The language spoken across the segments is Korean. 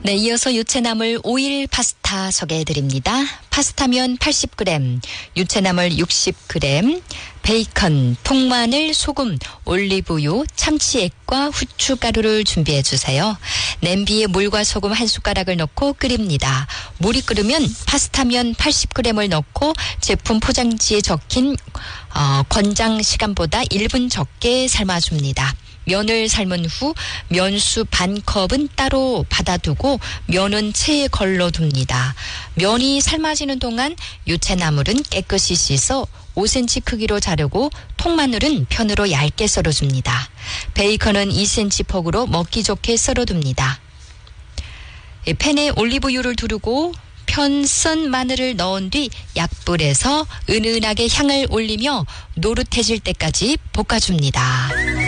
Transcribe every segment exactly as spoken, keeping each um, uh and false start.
네, 이어서 유채나물 오일 파스타 소개해드립니다. 파스타면 팔십 그램, 유채나물 육십 그램, 베이컨, 통마늘, 소금, 올리브유, 참치액과 후춧가루를 준비해 주세요. 냄비에 물과 소금 한 숟가락을 넣고 끓입니다. 물이 끓으면 파스타면 팔십 그램을 넣고 제품 포장지에 적힌 어, 권장 시간보다 일 분 적게 삶아줍니다. 면을 삶은 후 면수 반 컵은 따로 받아두고 면은 체에 걸러둡니다. 면이 삶아지는 동안 유채나물은 깨끗이 씻어 오 센티미터 크기로 자르고 통마늘은 편으로 얇게 썰어줍니다. 베이컨은 이 센티미터 폭으로 먹기 좋게 썰어둡니다. 팬에 올리브유를 두르고 편 썬 마늘을 넣은 뒤 약불에서 은은하게 향을 올리며 노릇해질 때까지 볶아줍니다.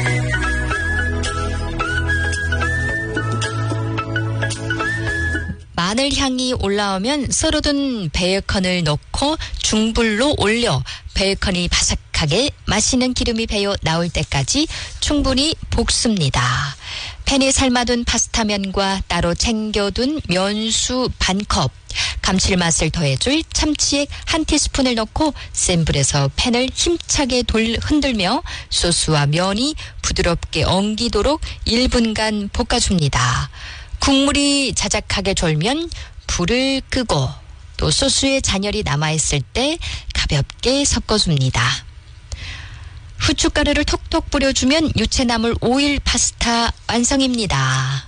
마늘 향이 올라오면 썰어둔 베이컨을 넣고 중불로 올려 베이컨이 바삭하게 맛있는 기름이 배어 나올 때까지 충분히 볶습니다. 팬에 삶아둔 파스타면과 따로 챙겨둔 면수 반 컵, 감칠맛을 더해줄 참치액 한 티스푼을 넣고 센 불에서 팬을 힘차게 돌, 흔들며 소스와 면이 부드럽게 엉기도록 일 분간 볶아줍니다. 국물이 자작하게 졸면 불을 끄고 또 소스에 잔열이 남아있을 때 가볍게 섞어줍니다. 후춧가루를 톡톡 뿌려주면 유채나물 오일 파스타 완성입니다.